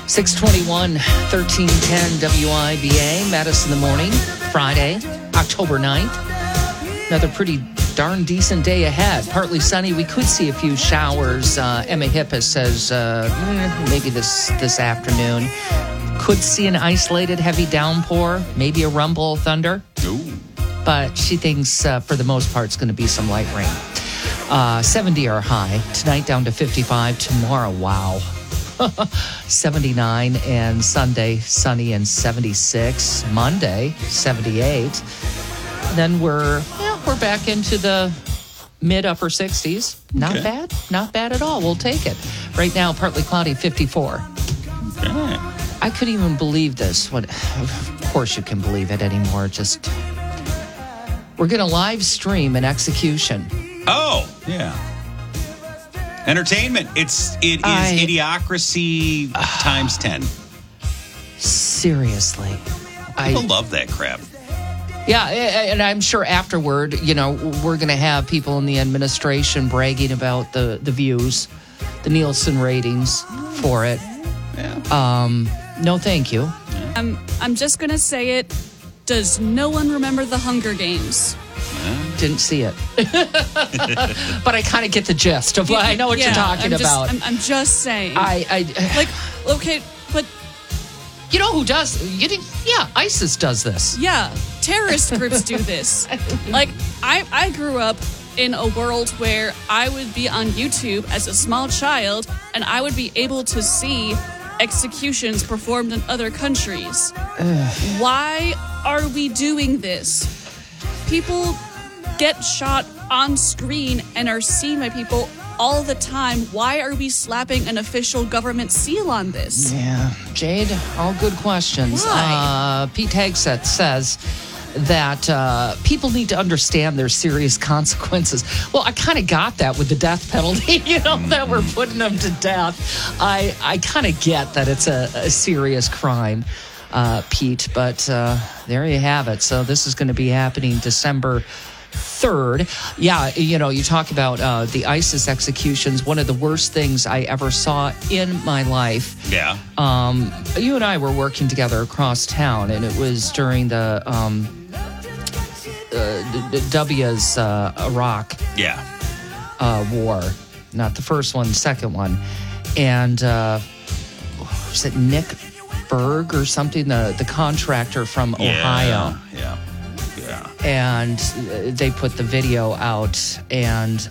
621, 1310 WIBA, Madison in the morning, Friday, October 9th. Another pretty darn decent day ahead. Partly sunny. We could see a few showers. Emma Hippis says maybe this afternoon. Could see an isolated heavy downpour, maybe a rumble of thunder. Ooh. But she thinks for the most part it's going to be some light rain. 70 our high. Tonight down to 55. Tomorrow, wow. 79, and Sunday sunny and 76. Monday 78. Then we're back into the mid upper 60s. Not bad. Not bad at all. We'll take it. Right now partly cloudy 54. Okay. I couldn't even believe this. Of course you can believe it anymore. Just we're going to live stream an execution. Oh, yeah. Entertainment. It is Idiocracy times 10. Seriously. People love that crap. Yeah, and I'm sure afterward, we're going to have people in the administration bragging about the views, the Nielsen ratings for it. Yeah. No, thank you. I'm just going to say it. Does no one remember the Hunger Games? Didn't see it. But I kind of get the gist of what I know what you're talking about. I'm just saying. Okay, but you know who does? ISIS does this. Yeah, terrorist groups do this. Like, I grew up in a world where I would be on YouTube as a small child, and I would be able to see executions performed in other countries. Why are we doing this? People get shot on screen and are seen by people all the time. Why are we slapping an official government seal on this? Yeah, Jade, all good questions. Why? Pete Hegseth says that people need to understand their serious consequences. Well, I kind of got that with the death penalty, that we're putting them to death. I kind of get that it's a serious crime, Pete, but there you have it. So this is going to be happening December 3rd. Yeah, you talk about the ISIS executions. One of the worst things I ever saw in my life. Yeah. You and I were working together across town, and it was during the W's Iraq war. Not the first one, the second one. And was it Nick Berg or something? The contractor from Ohio. Yeah. And they put the video out, and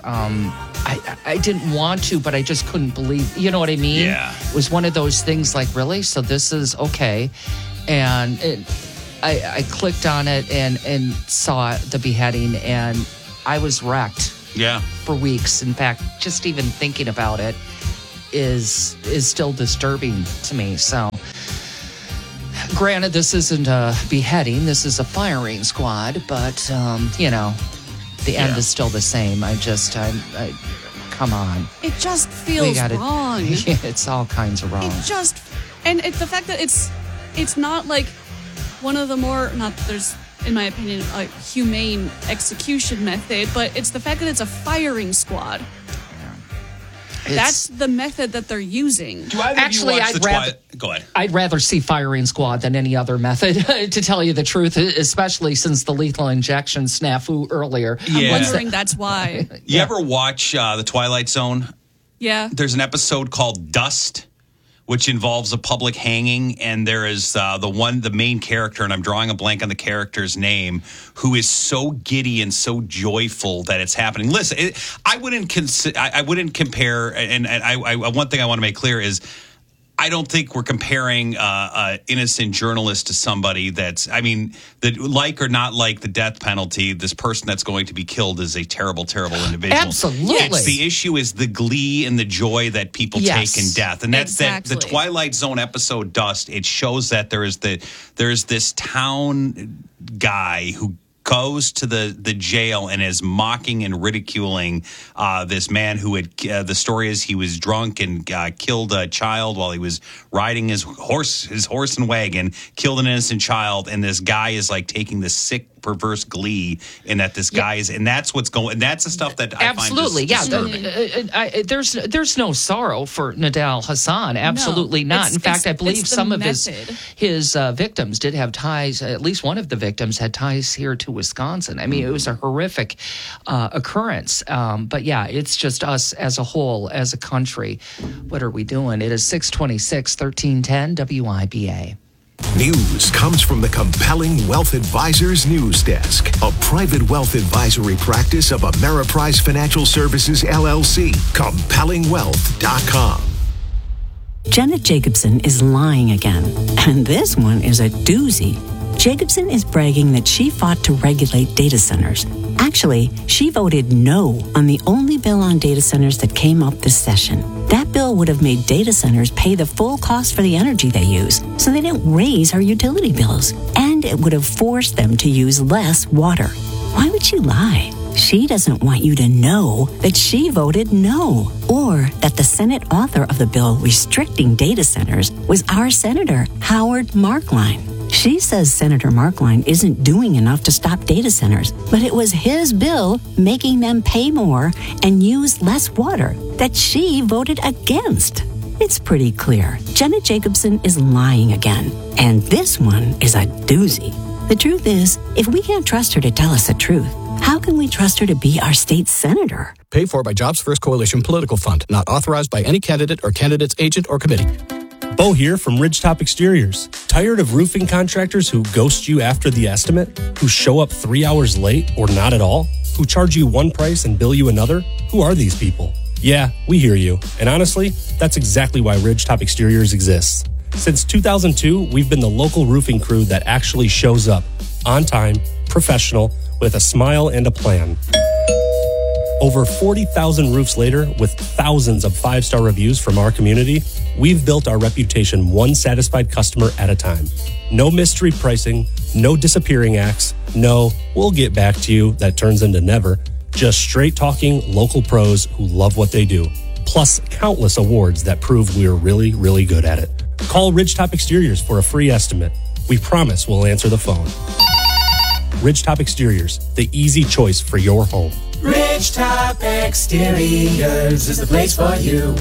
I didn't want to, but I just couldn't believe, you know what I mean? Yeah. It was one of those things like, really? So this is okay. And I clicked on it and saw the beheading, and I was wrecked for weeks. In fact, just even thinking about it is still disturbing to me. So granted, this isn't a beheading. This is a firing squad. But, the end is still the same. I come on. It just feels wrong. Yeah, it's all kinds of wrong. It's the fact that it's not like one of the more, not that there's, in my opinion, a humane execution method, but it's the fact that it's a firing squad. That's the method that they're using. Actually, Go ahead. I'd rather see firing squad than any other method, to tell you the truth, especially since the lethal injection snafu earlier. I'm wondering that's why. You ever watch The Twilight Zone? Yeah. There's an episode called Dust, which involves a public hanging, and there is the main character, and I'm drawing a blank on the character's name, who is so giddy and so joyful that it's happening. Listen, I wouldn't compare, and one thing I want to make clear is, I don't think we're comparing an innocent journalist to somebody that like or not like the death penalty, this person that's going to be killed is a terrible, terrible individual. Absolutely. The issue is the glee and the joy that people take in death. And that's exactly. the Twilight Zone episode Dust. It shows that there is this town guy who goes to the jail and is mocking and ridiculing this man who had, the story is he was drunk and killed a child while he was riding his horse and wagon, killed an innocent child, and this guy is like taking this sick perverse glee in that this guy is, and that's what's going. And that's the stuff that I find disturbing. There's no sorrow for Nidal Hasan. Absolutely not. In fact, I believe some of his victims did have ties. At least one of the victims had ties here to Wisconsin. I mean, it was a horrific occurrence. But yeah, it's just us as a whole, as a country. What are we doing? It is 626, 1310 WIBA. News comes from the Compelling Wealth Advisors News Desk, a private wealth advisory practice of Ameriprise Financial Services, LLC. CompellingWealth.com. Janet Jacobson is lying again, and this one is a doozy. Jacobson is bragging that she fought to regulate data centers. Actually, she voted no on the only bill on data centers that came up this session. That bill would have made data centers pay the full cost for the energy they use, so they didn't raise our utility bills. And it would have forced them to use less water. Why would she lie? She doesn't want you to know that she voted no, or that the Senate author of the bill restricting data centers was our Senator Howard Markline. She says Senator Markline isn't doing enough to stop data centers, but it was his bill making them pay more and use less water that she voted against. It's pretty clear. Janet Jacobson is lying again, and this one is a doozy. The truth is, if we can't trust her to tell us the truth, how can we trust her to be our state senator? Paid for by Jobs First Coalition Political Fund, not authorized by any candidate or candidate's agent or committee. Bo here from Ridgetop Exteriors. Tired of roofing contractors who ghost you after the estimate? Who show up 3 hours late or not at all? Who charge you one price and bill you another? Who are these people? Yeah, we hear you. And honestly, that's exactly why Ridgetop Exteriors exists. Since 2002, we've been the local roofing crew that actually shows up on time, professional, with a smile and a plan. Over 40,000 roofs later, with thousands of 5-star reviews from our community, we've built our reputation one satisfied customer at a time. No mystery pricing, no disappearing acts, no, we'll get back to you that turns into never. Just straight talking local pros who love what they do. Plus countless awards that prove we're really, really good at it. Call Ridgetop Exteriors for a free estimate. We promise we'll answer the phone. Ridgetop Exteriors, the easy choice for your home. Ridgetop Exteriors is the place for you.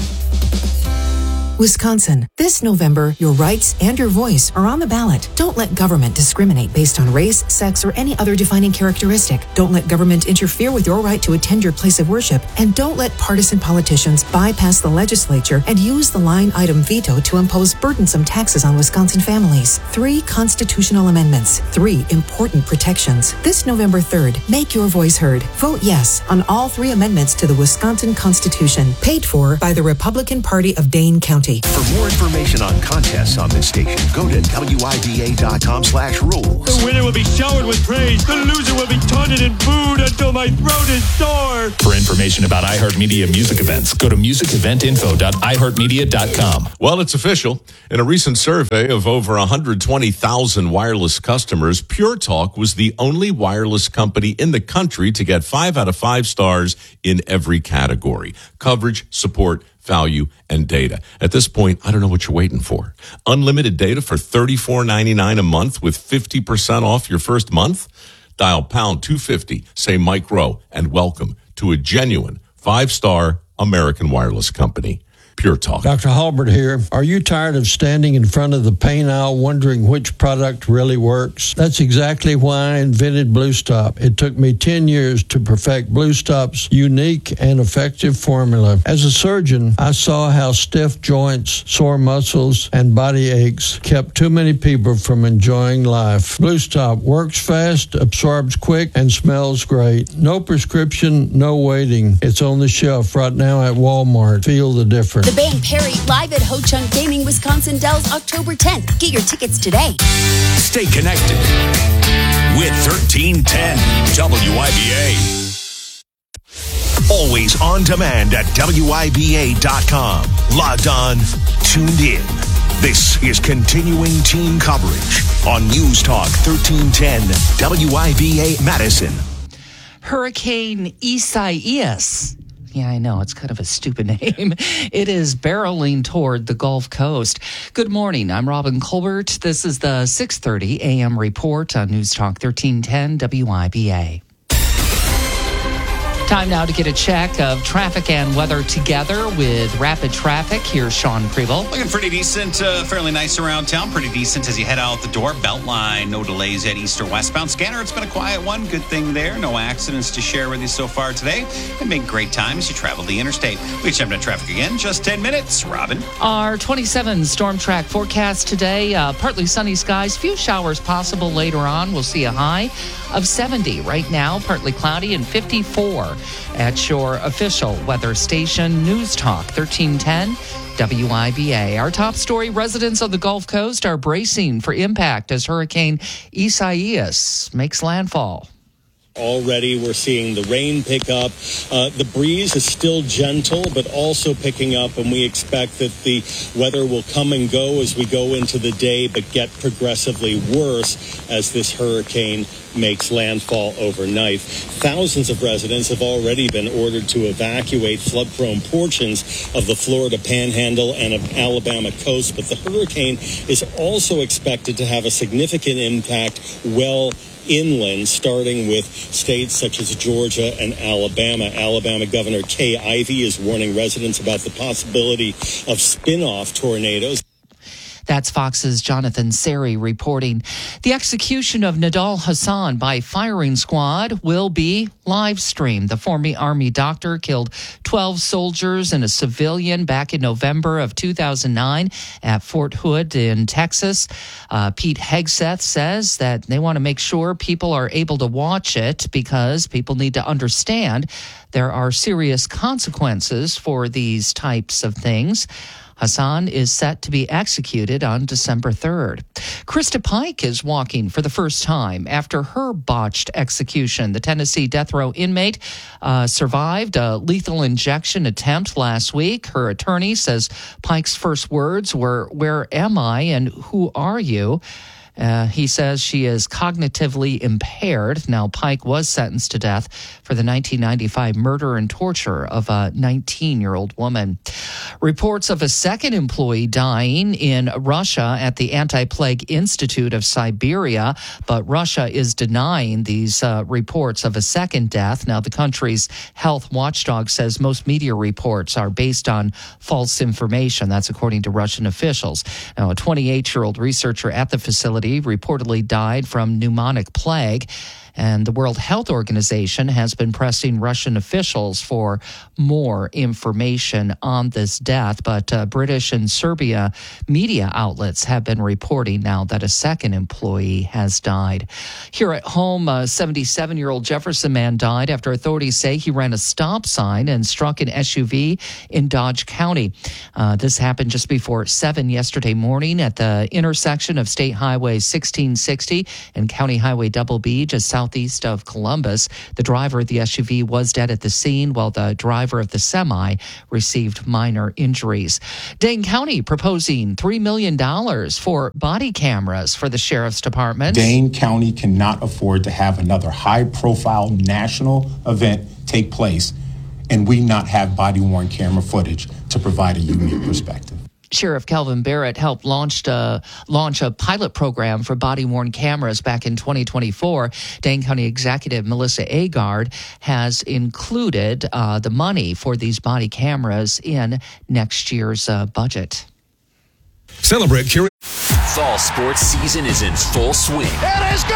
Wisconsin, this November, your rights and your voice are on the ballot. Don't let government discriminate based on race, sex, or any other defining characteristic. Don't let government interfere with your right to attend your place of worship. And don't let partisan politicians bypass the legislature and use the line item veto to impose burdensome taxes on Wisconsin families. 3 constitutional amendments, 3 important protections. This November 3rd, make your voice heard. Vote yes on all 3 amendments to the Wisconsin Constitution, paid for by the Republican Party of Dane County. For more information on contests on this station, go to WIBA.com/rules. The winner will be showered with praise. The loser will be taunted and booed until my throat is sore. For information about iHeartMedia music events, go to musiceventinfo.iheartmedia.com. Well, it's official. In a recent survey of over 120,000 wireless customers, Pure Talk was the only wireless company in the country to get 5 out of 5 stars in every category: coverage, support, value, and data. At this point, I don't know what you're waiting for. Unlimited data for $34.99 a month with 50% off your first month? Dial pound 250, say Mike Rowe, and welcome to a genuine 5-star American wireless company. Pure Talk. Dr. Halbert here. Are you tired of standing in front of the paint aisle wondering which product really works? That's exactly why I invented Blue Stop. It took me 10 years to perfect Blue Stop's unique and effective formula. As a surgeon, I saw how stiff joints, sore muscles, and body aches kept too many people from enjoying life. Blue Stop works fast, absorbs quick, and smells great. No prescription, no waiting. It's on the shelf right now at Walmart. Feel the difference. The band Perry live at Ho Chunk Gaming Wisconsin Dells October 10th. Get your tickets today. Stay connected with 1310 WIBA. Always on demand at WIBA.com. Logged on, tuned in. This is continuing team coverage on News Talk 1310 WIBA Madison. Hurricane Isaias Yeah, I know. It's kind of a stupid name. It is barreling toward the Gulf Coast. Good morning. I'm Robin Colbert. This is the 6:30 a.m. report on News Talk 1310 WIBA. Time now to get a check of traffic and weather together with Rapid Traffic. Here's Sean Preble. Looking pretty decent, fairly nice around town. Pretty decent as you head out the door. Beltline, no delays at east or westbound. Scanner, it's been a quiet one. Good thing there. No accidents to share with you so far today. And make great time as you travel the interstate. We jump to traffic again, just 10 minutes. Robin. Our 27 storm track forecast today. Partly sunny skies, few showers possible later on. We'll see a high of 70 right now, partly cloudy, and 54 at your official weather station, News Talk 1310 WIBA. Our top story, residents of the Gulf Coast are bracing for impact as Hurricane Isaias makes landfall. Already we're seeing the rain pick up. The breeze is still gentle, but also picking up, and we expect that the weather will come and go as we go into the day, but get progressively worse as this hurricane makes landfall overnight. Thousands of residents have already been ordered to evacuate flood-prone portions of the Florida Panhandle and of Alabama coast, but the hurricane is also expected to have a significant impact inland, starting with states such as Georgia and Alabama. Alabama Governor Kay Ivey is warning residents about the possibility of spin-off tornadoes. That's Fox's Jonathan Seri reporting. The execution of Nidal Hasan by firing squad will be live streamed. The former Army doctor killed 12 soldiers and a civilian back in November of 2009 at Fort Hood in Texas. Pete Hegseth says that they want to make sure people are able to watch it because people need to understand there are serious consequences for these types of things. Hasan is set to be executed on December 3rd. Krista Pike is walking for the first time after her botched execution. The Tennessee death row inmate survived a lethal injection attempt last week. Her attorney says Pike's first words were, "Where am I and who are you?" He says she is cognitively impaired. Now, Pike was sentenced to death for the 1995 murder and torture of a 19-year-old woman. Reports of a second employee dying in Russia at the Anti-Plague Institute of Siberia, but Russia is denying these reports of a second death. Now, the country's health watchdog says most media reports are based on false information. That's according to Russian officials. Now, a 28-year-old researcher at the facility reportedly died from pneumonic plague. And the World Health Organization has been pressing Russian officials for more information on this death. But British and Serbia media outlets have been reporting now that a second employee has died. Here at home, a 77-year-old Jefferson man died after authorities say he ran a stop sign and struck an SUV in Dodge County. This happened just before 7 yesterday morning at the intersection of State Highway 1660 and County Highway Double B, just southeast of Columbus. The driver of the SUV was dead at the scene, while the driver of the semi received minor injuries. Dane County proposing $3 million for body cameras for the Sheriff's Department. Dane County cannot afford to have another high-profile national event take place and we not have body-worn camera footage to provide a unique perspective. Sheriff Kelvin Barrett helped launch a pilot program for body-worn cameras back in 2024. Dane County Executive Melissa Agard has included the money for these body cameras in next year's budget. Celebrate Fall sports season is in full swing. It is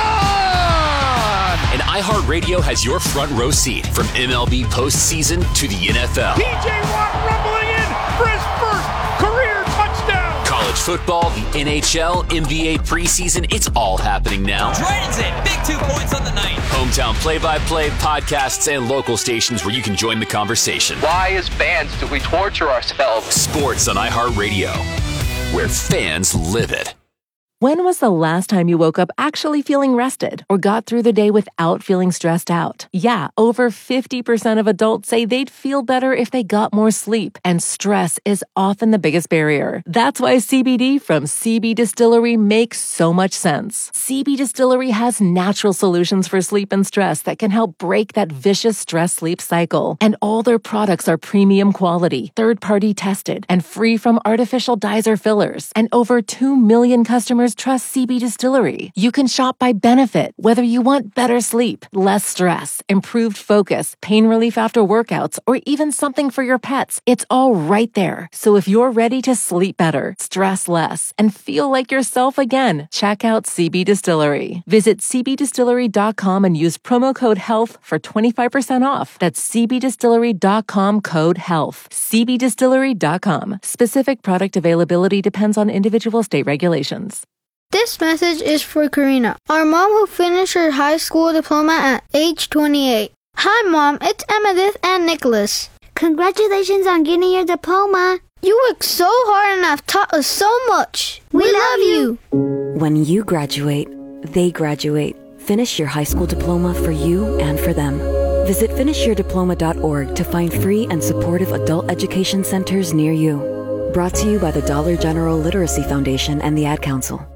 gone! And iHeartRadio has your front row seat from MLB postseason to the NFL. P.J. Watt rumbling in for his first career touchdown. College football, the NHL, NBA preseason, it's all happening now. Dragons in, big 2 points on the night. Hometown play-by-play, podcasts, and local stations where you can join the conversation. Why, as fans, do we torture ourselves? Sports on iHeartRadio, where fans live it. When was the last time you woke up actually feeling rested or got through the day without feeling stressed out? Yeah, over 50% of adults say they'd feel better if they got more sleep, and stress is often the biggest barrier. That's why CBD from CB Distillery makes so much sense. CB Distillery has natural solutions for sleep and stress that can help break that vicious stress-sleep cycle. And all their products are premium quality, third-party tested, and free from artificial dyes or fillers. And over 2 million customers trust CB Distillery. You can shop by benefit, whether you want better sleep, less stress, improved focus, pain relief after workouts, or even something for your pets. It's all right there. So if you're ready to sleep better, stress less, and feel like yourself again, check out CB Distillery. Visit cbdistillery.com and use promo code HEALTH for 25% off. That's cbdistillery.com code HEALTH. cbdistillery.com. Specific product availability depends on individual state regulations. This message is for Karina, our mom who finished her high school diploma at age 28. Hi, Mom. It's Emmettith and Nicholas. Congratulations on getting your diploma. You worked so hard and have taught us so much. We love you. When you graduate, they graduate. Finish your high school diploma for you and for them. Visit finishyourdiploma.org to find free and supportive adult education centers near you. Brought to you by the Dollar General Literacy Foundation and the Ad Council.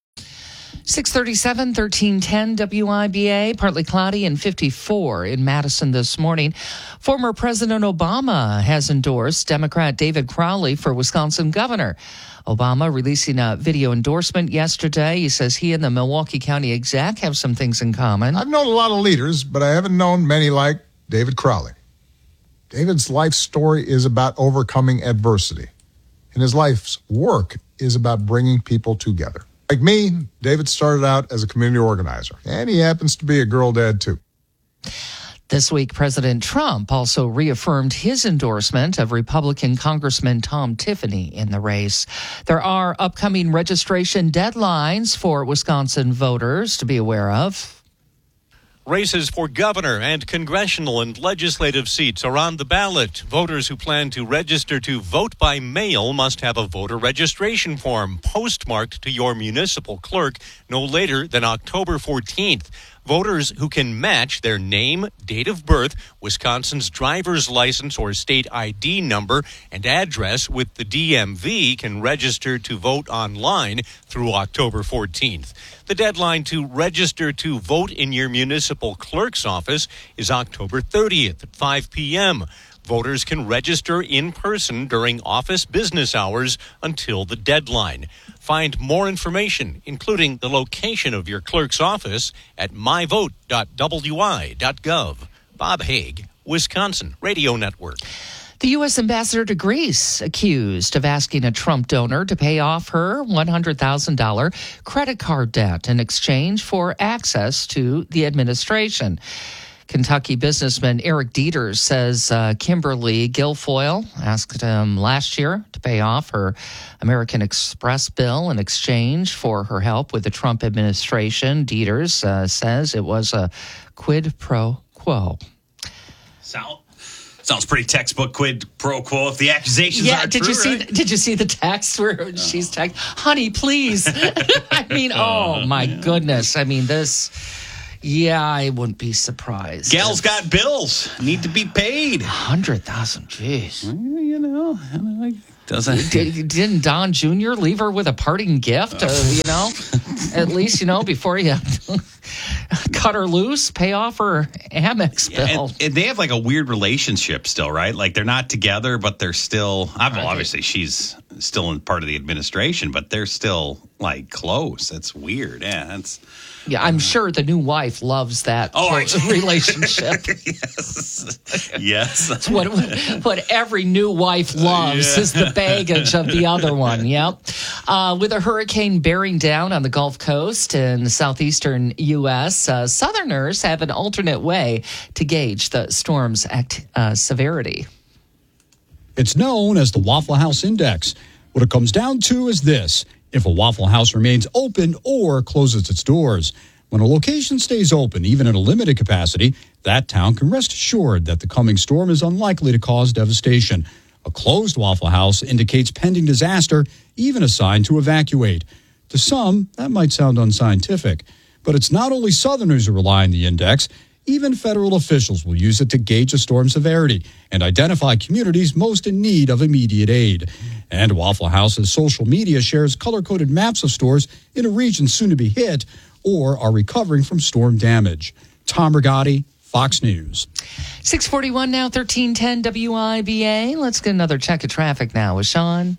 637, 1310 WIBA, partly cloudy and 54 in Madison this morning. Former President Obama has endorsed Democrat David Crowley for Wisconsin governor. Obama releasing a video endorsement yesterday. He says he and the Milwaukee County exec have some things in common. I've known a lot of leaders, but I haven't known many like David Crowley. David's life story is about overcoming adversity, and his life's work is about bringing people together. Like me, David started out as a community organizer, and he happens to be a girl dad, too. This week, President Trump also reaffirmed his endorsement of Republican Congressman Tom Tiffany in the race. There are upcoming registration deadlines for Wisconsin voters to be aware of. Races for governor and congressional and legislative seats are on the ballot. Voters who plan to register to vote by mail must have a voter registration form postmarked to your municipal clerk no later than October 14th. Voters who can match their name, date of birth, Wisconsin's driver's license or state ID number, and address with the DMV can register to vote online through October 14th. The deadline to register to vote in your municipal clerk's office is October 30th at 5 p.m. Voters can register in person during office business hours until the deadline. Find more information, including the location of your clerk's office, at myvote.wi.gov. Bob Haig, Wisconsin Radio Network. The U.S. ambassador to Greece accused of asking a Trump donor to pay off her $100,000 credit card debt in exchange for access to the administration. Kentucky businessman Eric Dieters says Kimberly Guilfoyle asked him last year to pay off her American Express bill in exchange for her help with the Trump administration. Dieters says it was a quid pro quo. Sounds pretty textbook quid pro quo if the accusations are true. Did you see the text where she's texting, honey, please? I mean, oh my goodness. I mean, this... Yeah, I wouldn't be surprised. Gal's got bills. Need to be paid. 100,000, jeez. You know, doesn't... Didn't Don Jr. leave her with a parting gift? At least, before you cut her loose, pay off her Amex bill. And they have like a weird relationship still, right? Like they're not together, but they're still... obviously, she's still in part of the administration, but they're still like close. That's weird. Yeah, that's... Yeah, I'm sure the new wife loves that relationship. Yes. It's what every new wife loves is the baggage of the other one. Yep. With a hurricane bearing down on the Gulf Coast in the southeastern U.S., Southerners have an alternate way to gauge the storm's severity. It's known as the Waffle House Index. What it comes down to is this: if a Waffle House remains open or closes its doors. When a location stays open, even at a limited capacity, that town can rest assured that the coming storm is unlikely to cause devastation. A closed Waffle House indicates pending disaster, even a sign to evacuate. To some, that might sound unscientific, but it's not only Southerners who rely on the index. Even federal officials will use it to gauge a storm severity and identify communities most in need of immediate aid. And Waffle House's social media shares color-coded maps of stores in a region soon to be hit or are recovering from storm damage. Tom Rigotti, Fox News. 641 now, 1310 WIBA. Let's get another check of traffic now with Sean.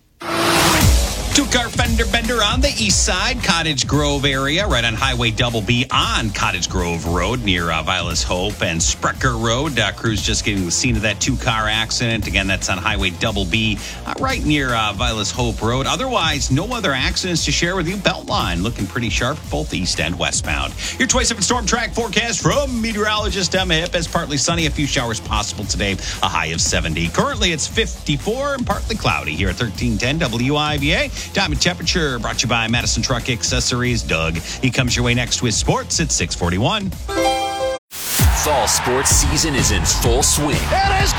Two-car fender bender on the east side, Cottage Grove area, right on Highway Double B on Cottage Grove Road near Vilas Hope and Sprecher Road. Crews just getting the scene of that two-car accident. Again, that's on Highway Double B, right near Vilas Hope Road. Otherwise, no other accidents to share with you. Beltline looking pretty sharp, both east and westbound. Your Twice Seven Storm Track forecast from meteorologist Emma Hipp. It's partly sunny, a few showers possible today, a high of 70. Currently, it's 54 and partly cloudy here at 1310 WIBA. Diamond temperature brought to you by Madison Truck Accessories. Doug, he comes your way next with sports at 641. Fall sports season is in full swing. It is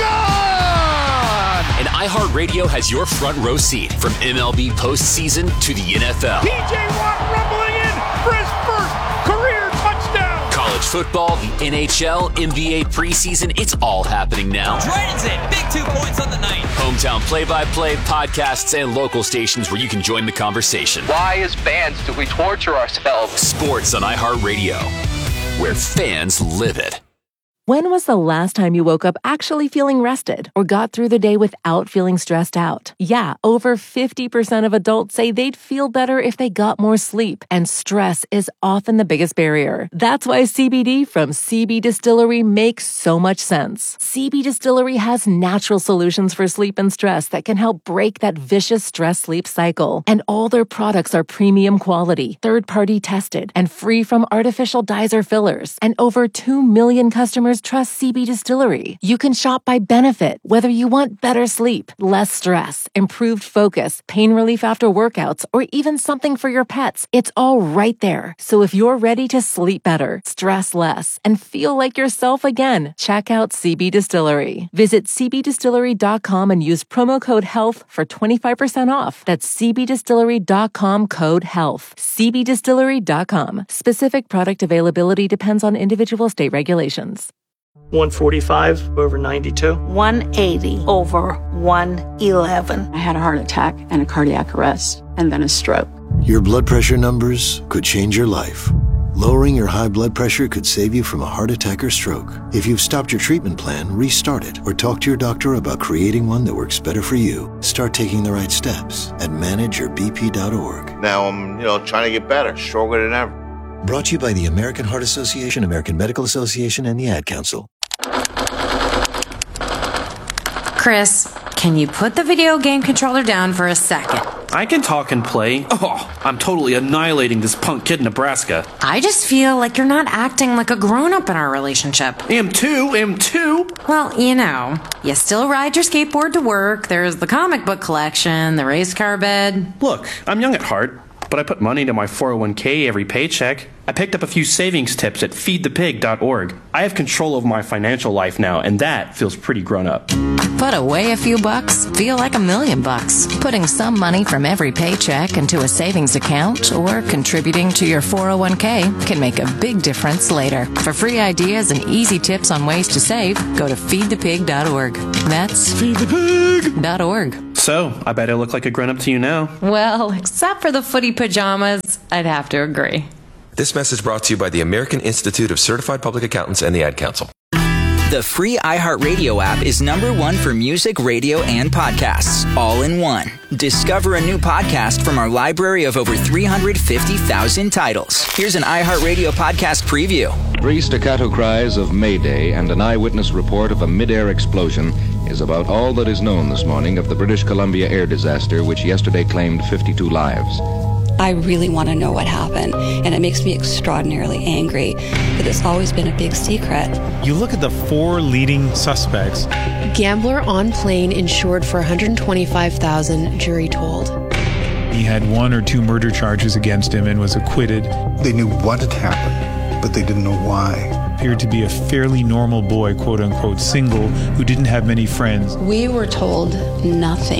gone! And iHeartRadio has your front row seat from MLB postseason to the NFL. P.J. Watt rumbling in for his first career touchdown! College football, the NHL, NBA preseason, it's all happening now. Dragons in, big 2 points on the night. Hometown play-by-play, podcasts, and local stations where you can join the conversation. Why, as fans, do we torture ourselves? Sports on iHeartRadio, where fans live it. When was the last time you woke up actually feeling rested or got through the day without feeling stressed out? Yeah, over 50% of adults say they'd feel better if they got more sleep, and stress is often the biggest barrier. That's why CBD from CB Distillery makes so much sense. CB Distillery has natural solutions for sleep and stress that can help break that vicious stress-sleep cycle. And all their products are premium quality, third-party tested, and free from artificial dyes or fillers. And over 2 million customers trust CB Distillery. You can shop by benefit, whether you want better sleep, less stress, improved focus, pain relief after workouts, or even something for your pets. It's all right there. So if you're ready to sleep better, stress less, and feel like yourself again, check out CB Distillery. Visit cbdistillery.com and use promo code HEALTH for 25% off. That's cbdistillery.com code HEALTH. cbdistillery.com. Specific product availability depends on individual state regulations. 145 over 92. 180 over 111. I had a heart attack and a cardiac arrest and then a stroke. Your blood pressure numbers could change your life. Lowering your high blood pressure could save you from a heart attack or stroke. If you've stopped your treatment plan, restart it or talk to your doctor about creating one that works better for you. Start taking the right steps at manageyourbp.org. Now I'm, trying to get better, stronger than ever. Brought to you by the American Heart Association, American Medical Association, and the Ad Council. Chris, can you put the video game controller down for a second? I can talk and play. Oh, I'm totally annihilating this punk kid in Nebraska. I just feel like you're not acting like a grown-up in our relationship. Am too. Well, you still ride your skateboard to work, there's the comic book collection, the race car bed. Look, I'm young at heart, but I put money into my 401k every paycheck. I picked up a few savings tips at feedthepig.org. I have control over my financial life now, and that feels pretty grown up. Put away a few bucks, feel like $1 million. Putting some money from every paycheck into a savings account or contributing to your 401k can make a big difference later. For free ideas and easy tips on ways to save, go to feedthepig.org. That's feedthepig.org. So, I bet I look like a grown-up to you now. Well, except for the footy pajamas, I'd have to agree. This message brought to you by the American Institute of Certified Public Accountants and the Ad Council. The free iHeartRadio app is #1 for music, radio, and podcasts, all in one. Discover a new podcast from our library of over 350,000 titles. Here's an iHeartRadio podcast preview. 3 staccato cries of Mayday and an eyewitness report of a mid-air explosion is about all that is known this morning of the British Columbia air disaster, which yesterday claimed 52 lives. I really want to know what happened, and it makes me extraordinarily angry that it's always been a big secret. You look at the 4 leading suspects. Gambler on plane insured for $125,000, jury told. He had 1 or 2 murder charges against him and was acquitted. They knew what had happened, but they didn't know why. Appeared to be a fairly normal boy, quote unquote, single, who didn't have many friends. We were told nothing.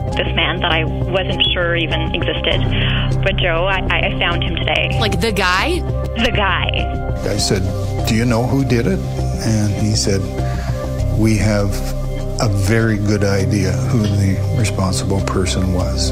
this man that I wasn't sure even existed. But Joe, I found him today. Like the guy? The guy. I said, do you know who did it? And he said, we have a very good idea who the responsible person was.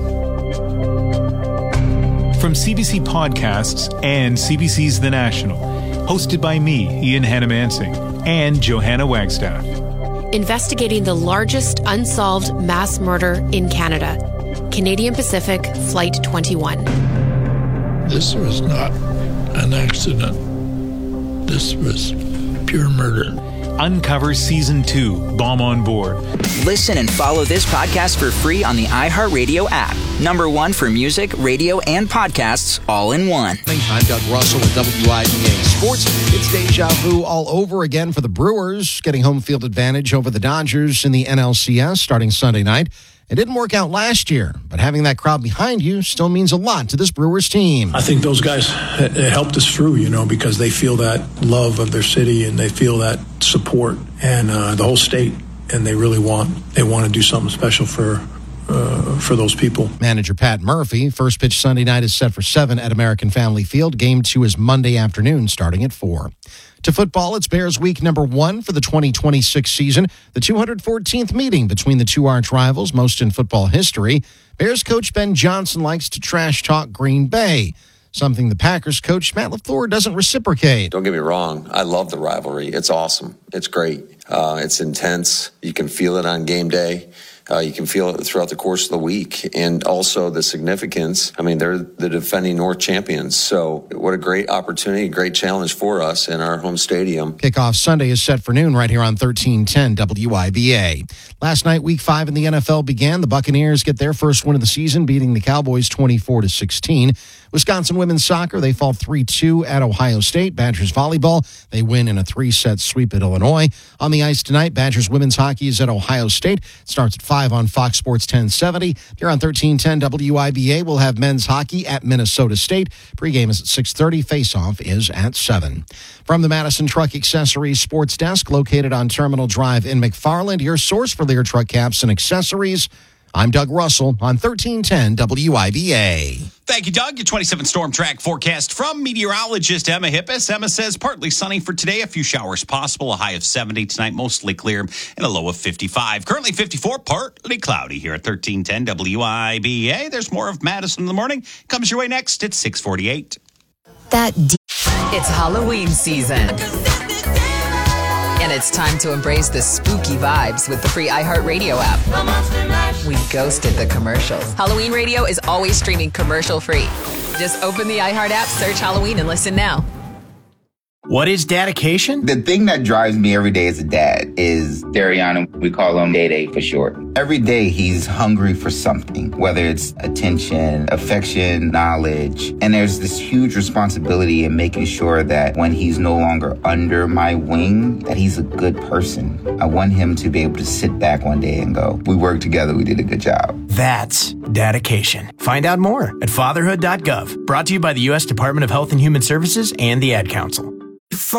From CBC Podcasts and CBC's The National, hosted by me, Ian Hannamansing, and Johanna Wagstaff. Investigating the largest unsolved mass murder in Canada. Canadian Pacific Flight 21. This was not an accident. This was pure murder. Uncover Season 2, Bomb on Board. Listen and follow this podcast for free on the iHeartRadio app. #1 for music, radio, and podcasts all in one. I'm Doug Russell with WIBA Sports. It's deja vu all over again for the Brewers, getting home field advantage over the Dodgers in the NLCS starting Sunday night. It didn't work out last year, but having that crowd behind you still means a lot to this Brewers team. I think those guys helped us through, because they feel that love of their city and they feel that support and the whole state, and they really want to do something special for those people. Manager Pat Murphy, first pitch Sunday night is set for 7 at American Family Field. Game 2 is Monday afternoon starting at 4. To football, it's Bears week #1 for the 2026 season, the 214th meeting between the two arch rivals, most in football history. Bears coach Ben Johnson likes to trash talk Green Bay, something the Packers coach Matt LaFleur doesn't reciprocate. Don't get me wrong, I love the rivalry. It's awesome. It's great. It's intense. You can feel it on game day. You can feel it throughout the course of the week, and also the significance. I mean, they're the defending North champions, so what a great opportunity, great challenge for us in our home stadium. Kickoff Sunday is set for noon right here on 1310 WIBA. Last night, Week 5 in the NFL began. The Buccaneers get their first win of the season, beating the Cowboys 24-16. Wisconsin women's soccer, they fall 3-2 at Ohio State. Badgers volleyball, they win in a 3-set sweep at Illinois. On the ice tonight, Badgers women's hockey is at Ohio State. It starts at 5 on Fox Sports 1070. Here on 1310 WIBA, we'll have men's hockey at Minnesota State. Pregame is at 6:30. Face-off is at 7. From the Madison Truck Accessories Sports Desk, located on Terminal Drive in McFarland, your source for Lear truck caps and accessories. I'm Doug Russell on 1310 WIBA. Thank you, Doug. Your 27 storm track forecast from meteorologist Emma Hippis. Emma says partly sunny for today, a few showers possible, a high of 70 tonight, mostly clear, and a low of 55. Currently 54, partly cloudy here at 1310 WIBA. There's more of Madison in the morning. Comes your way next at 6:48. It's Halloween season. And it's time to embrace the spooky vibes with the free iHeartRadio app. We ghosted the commercials. Halloween Radio is always streaming commercial-free. Just open the iHeart app, search Halloween, and listen now. What is dedication? The thing that drives me every day as a dad is Dariana. We call him Day-Day for short. Every day he's hungry for something, whether it's attention, affection, knowledge. And there's this huge responsibility in making sure that when he's no longer under my wing, that he's a good person. I want him to be able to sit back one day and go, we worked together, we did a good job. That's dedication. Find out more at fatherhood.gov. Brought to you by the U.S. Department of Health and Human Services and the Ad Council.